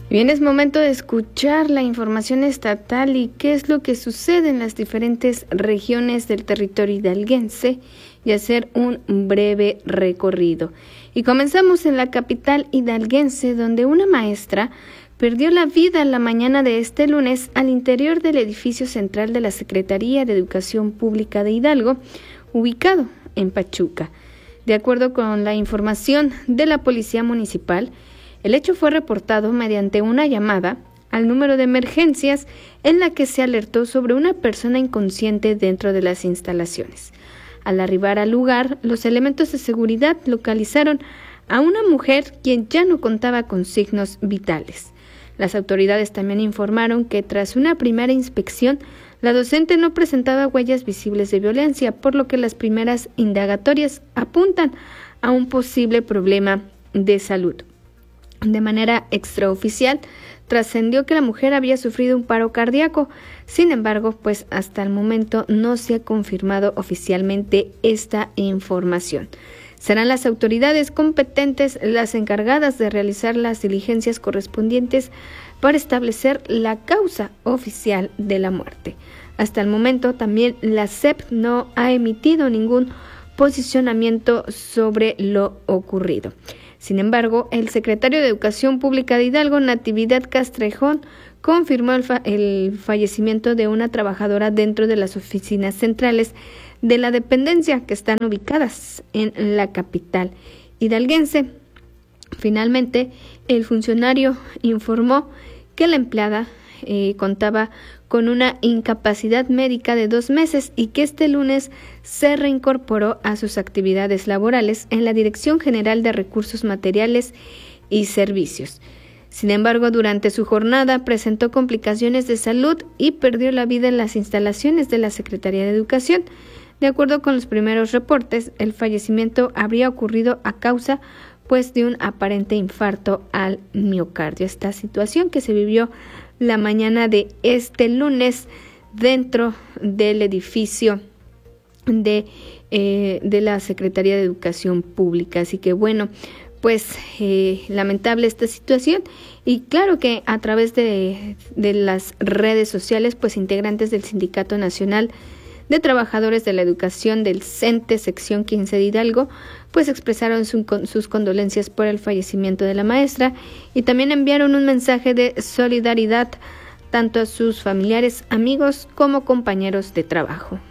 Bien, es momento de escuchar la información estatal y qué es lo que sucede en las diferentes regiones del territorio hidalguense y hacer un breve recorrido. Y comenzamos en la capital hidalguense, donde una maestra perdió la vida la mañana de este lunes al interior del edificio central de la Secretaría de Educación Pública de Hidalgo, ubicado en Pachuca. De acuerdo con la información de la Policía Municipal, el hecho fue reportado mediante una llamada al número de emergencias en la que se alertó sobre una persona inconsciente dentro de las instalaciones. Al arribar al lugar, los elementos de seguridad localizaron a una mujer quien ya no contaba con signos vitales. Las autoridades también informaron que tras una primera inspección, la docente no presentaba huellas visibles de violencia, por lo que las primeras indagatorias apuntan a un posible problema de salud. De manera extraoficial, trascendió que la mujer había sufrido un paro cardíaco. Sin embargo, pues hasta el momento no se ha confirmado oficialmente esta información. Serán las autoridades competentes las encargadas de realizar las diligencias correspondientes para establecer la causa oficial de la muerte. Hasta el momento también la SEP no ha emitido ningún posicionamiento sobre lo ocurrido. Sin embargo, el secretario de Educación Pública de Hidalgo, Natividad Castrejón, confirmó el fallecimiento de una trabajadora dentro de las oficinas centrales de la dependencia que están ubicadas en la capital hidalguense. Finalmente, el funcionario informó que la empleada contaba con una incapacidad médica de 2 meses y que este lunes se reincorporó a sus actividades laborales en la Dirección General de Recursos Materiales y Servicios. Sin embargo, durante su jornada presentó complicaciones de salud y perdió la vida en las instalaciones de la Secretaría de Educación. De acuerdo con los primeros reportes, el fallecimiento habría ocurrido a causa de un aparente infarto al miocardio. Esta situación que se vivió la mañana de este lunes dentro del edificio de la Secretaría de Educación Pública. Así que lamentable esta situación, y claro que a través de las redes sociales, integrantes del Sindicato Nacional de Trabajadores de la Educación del CENTE, sección 15 de Hidalgo, expresaron sus condolencias por el fallecimiento de la maestra y también enviaron un mensaje de solidaridad tanto a sus familiares, amigos como compañeros de trabajo.